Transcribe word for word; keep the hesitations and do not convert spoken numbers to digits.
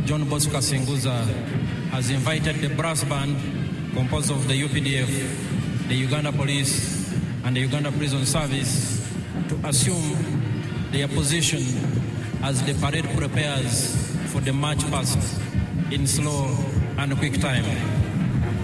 John Bosco Kasinguza has invited the brass band composed of the U P D F, the Uganda Police, and the Uganda Prison Service to assume their position as the parade prepares for the march past in slow and quick time.